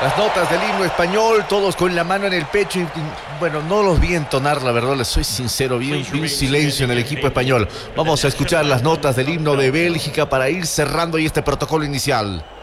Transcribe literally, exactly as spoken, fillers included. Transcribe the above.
Las notas del himno español, todos con la mano en el pecho. Y, y, bueno, no los vi entonar, la verdad, les soy sincero, vi un, vi un silencio en el equipo español. Vamos a escuchar las notas del himno de Bélgica para ir cerrando y este protocolo inicial.